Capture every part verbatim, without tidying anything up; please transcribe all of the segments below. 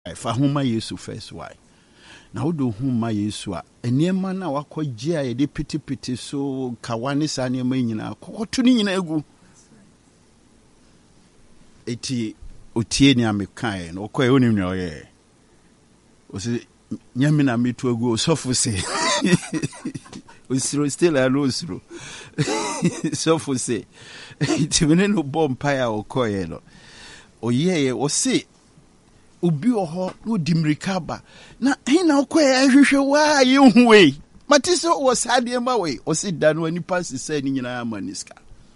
fa homa Yesu first why na wodo homa Yesu a enema na wakɔgye a yɛde pitipiti so kawane sa ne ma nyina kɔkɔto ne nyina egu eti otie ni amekae no kɔe onim ne ɔyɛ osi nyame na metu egu osofo se osiro still a no osiro sofo se timene no bompa ya ɔkɔe no oyeye osi obi oho no dimrika ba na hina ɔkɔe ahwehwɛ wa yehuwe matiso wo sade ma we osi dano ani pass se ni nyina amaniska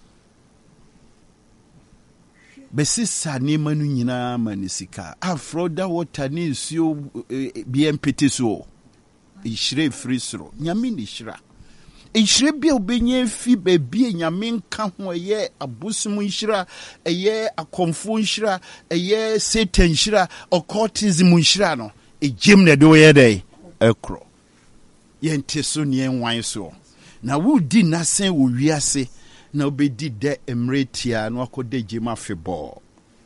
besisa ni manu nyina manisika afroda water ni nsuo bi empete so ihire free soro nyame ni hira ihire bi obenye fi baabi nyame nka ho ye abosum hira eye akomfo hira eye satan hira occultism hira no ejim na do ye dey ekro yente so ne enwan so na wudi nasen wo wiase na obedi de emretia no akode jema febo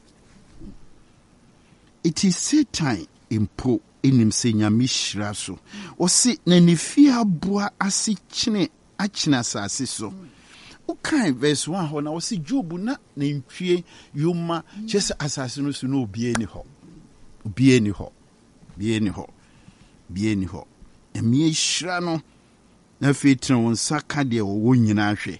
it is Satan impo enim se nyame hira so o si na nifi aboa asikyene akyena asase so ukai verse one ho na o si Job na na ntwie yoma chese asase no so na obie ni ho obie ni ho bie ni ho bie ni ho emi hira no na fetren won saka de wo nyina hwe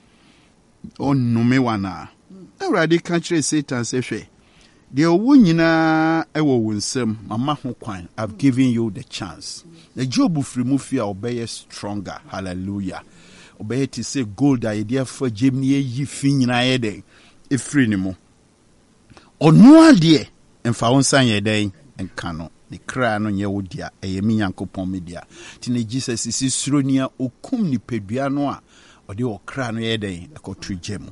onnume wana awrade ka kire Satan se hwe de wo nyina ewo wonsem mama ho kwan I've given you the chance the Job free mu fi a obeye stronger hallelujah obeye ti say gold a idea for jemni yi fi nyina ye den e free ni mu onu ade emfa wonsan ye den enka no ne kra no nye wodia eye mi Yankopon media ti ne Jesus isi suronia okum ni pedua no a ode okra no ye den ekotu gemu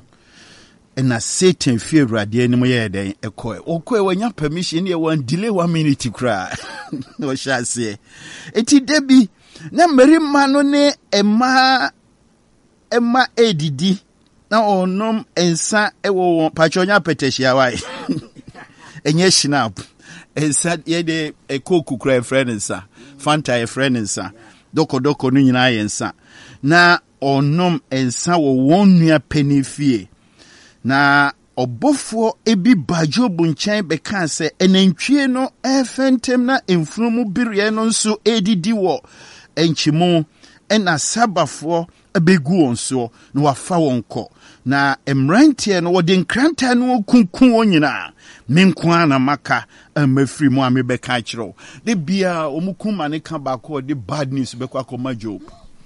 na Satan fear rade ni mo ye den ekoe okoe wanya permission ye wan delay one minute kra no sha se eti debi na merima no ne ema ema edidi na onom ensa ewo won pachonya peteshia wai enye shinap ensa ye de ekoku kra friend ensa fanta e friend ensa doko doko no nyina yensa na onom ensa wo won nua penifie na obofo ebi bajobu nchen beka se enantwie no efentem na emfunumu biriye no nso edidi wo enchimu ena sabafo abegu onso na wafa wonko na emrantie no wode nkranta no kunkun wonyina menkwa na maka amafiri mu amebeka kiro de bia omukuma ne ka ba ko de bad news bekwa akoma Job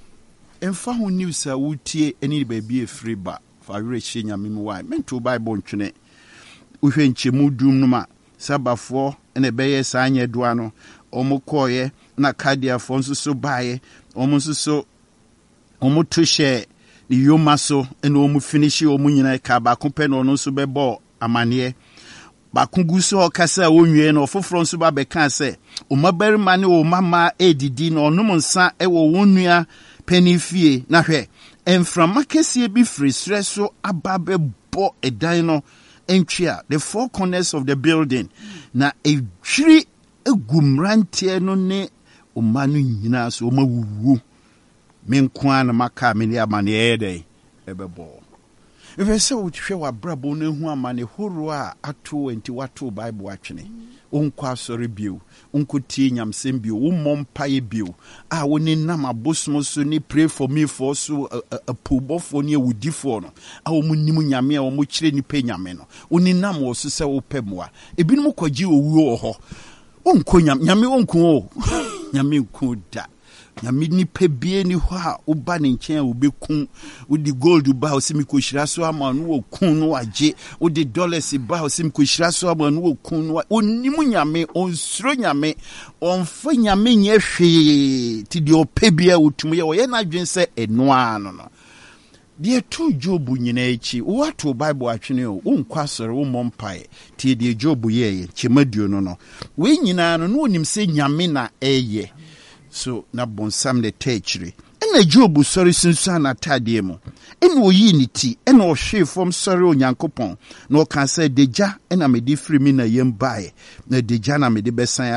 emfa ho news a wutie eni baabi efiri ba fa reche nyame mu wai mento bible ntwene uhwe nchemu dum numa sabafo ene beye sa anye doa no omukoye na kadiafo nso so baye omu nso so omu tuhye ni yomaso ene omu finishi omu nyina ka ba kompe no nso bebo amane ba kunguso okasa onwie no foforo nso ba beka se omabarima ne o mama edidi no onum nsa ewo wonua penifie na hwe enframa kese bi frisre so ababe bo edan no entwia the four corners of the building na edwiri egumrantie no ne omanu nyina so omawuwu menkwa na maka me amane ede ebebo if say wo hwe wa brabo no hu amane horo a ato enti wato bible atwene onkwa sori bio onkotie nyamsem bio wo mompaye bio a woni nam abosom so ni pray for me for so a pobofo ne wudifo no a wo munim nyame a wo mo kire ni pe nyame no woni nam wo so se wo pemwa ebinom kwaji owuo ho onko nyame nyame onko o nyame nko da nyame ni pe bie ni ho a oba ne nchen a obekun odi gold ba o simi ko hira so ama no okun no age odi dollars ba o simi ko hira so ama no okun no onimu nyame onsuro nyame onfa nyame nye hwe ti di ope bia otum ye o ye na dwen se enoa no no de to Job nyina echi wato bible atwene o unkwasore wo mompai ti de Job ye ye chemaduo no no we nyina no no onim se nyame na eye so na bonsam de techri ena Job sorry sunsan atade mu ena oyi ni ti ena o hwe fom sorry onyankopon na o kan say deja ena me di free mi na yem bae na deja na me de besan